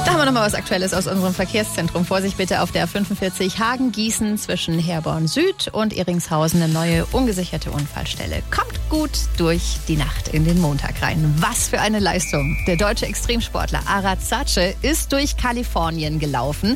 Da haben wir nochmal was Aktuelles aus unserem Verkehrszentrum. Vorsicht bitte auf der 45 Hagen-Gießen zwischen Herborn Süd und Ehringshausen. Eine neue ungesicherte Unfallstelle. Kommt gut durch die Nacht in den Montag rein. Was für eine Leistung. Der deutsche Extremsportler Arad Sace ist durch Kalifornien gelaufen.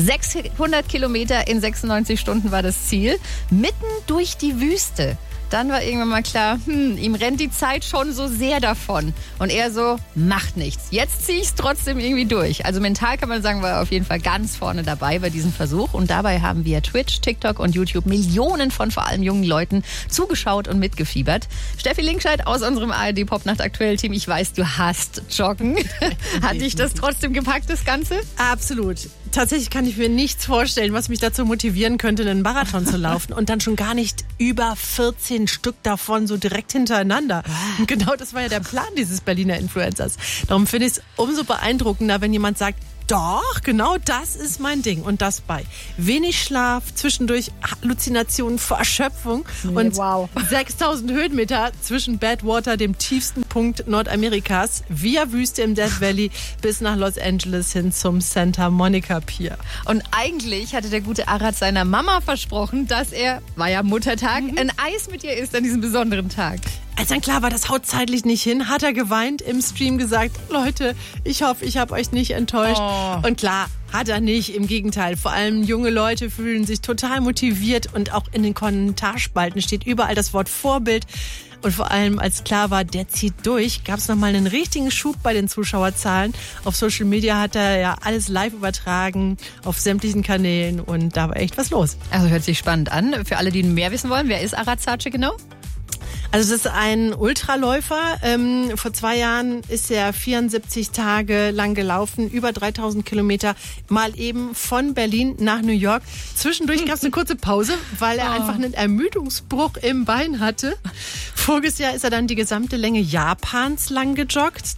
600 Kilometer in 96 Stunden war das Ziel. Mitten durch die Wüste. Dann war irgendwann mal klar, ihm rennt die Zeit schon so sehr davon. Und er so, macht nichts. Jetzt ziehe ich es trotzdem irgendwie durch. Also mental kann man sagen, war er auf jeden Fall ganz vorne dabei bei diesem Versuch. Und dabei haben via Twitch, TikTok und YouTube Millionen von vor allem jungen Leuten zugeschaut und mitgefiebert. Steffi Linkscheid aus unserem ARD Popnacht Aktuell-Team. Ich weiß, du hast Joggen. Hat dich das trotzdem gepackt, das Ganze? Absolut. Tatsächlich kann ich mir nichts vorstellen, was mich dazu motivieren könnte, einen Marathon zu laufen. Und dann schon gar nicht über 14 Stück davon so direkt hintereinander. Und genau das war ja der Plan dieses Berliner Influencers. Darum finde ich es umso beeindruckender, wenn jemand sagt, doch, genau das ist mein Ding. Und das bei wenig Schlaf, zwischendurch Halluzinationen vor Erschöpfung und 6000 Höhenmeter zwischen Badwater, dem tiefsten Punkt Nordamerikas, via Wüste im Death Valley bis nach Los Angeles hin zum Santa Monica Pier. Und eigentlich hatte der gute Arad seiner Mama versprochen, dass er, war ja Muttertag, ein Eis mit ihr isst an diesem besonderen Tag. Als dann klar war, das haut zeitlich nicht hin, hat er geweint, im Stream gesagt, Leute, ich hoffe, ich habe euch nicht enttäuscht. Oh. Und klar, hat er nicht, im Gegenteil. Vor allem junge Leute fühlen sich total motiviert und auch in den Kommentarspalten steht überall das Wort Vorbild. Und vor allem, als klar war, der zieht durch, gab es nochmal einen richtigen Schub bei den Zuschauerzahlen. Auf Social Media hat er ja alles live übertragen, auf sämtlichen Kanälen und da war echt was los. Also hört sich spannend an. Für alle, die mehr wissen wollen, wer ist Arad Sace genau? Also das ist ein Ultraläufer. Vor 2 Jahren ist er 74 Tage lang gelaufen, über 3000 Kilometer, mal eben von Berlin nach New York. Zwischendurch gab es eine kurze Pause, weil er einfach einen Ermüdungsbruch im Bein hatte. Voriges Jahr ist er dann die gesamte Länge Japans lang gejoggt.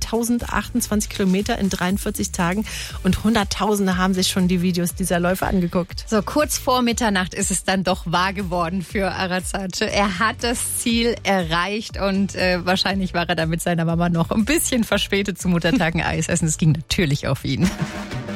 3028 Kilometer in 43 Tagen. Und Hunderttausende haben sich schon die Videos dieser Läufer angeguckt. So, kurz vor Mitternacht ist es dann doch wahr geworden für Arad Sace. Er hat das Ziel erreicht und wahrscheinlich war er da mit seiner Mama noch ein bisschen verspätet zum Muttertag ein Eis essen. Es ging natürlich auf ihn.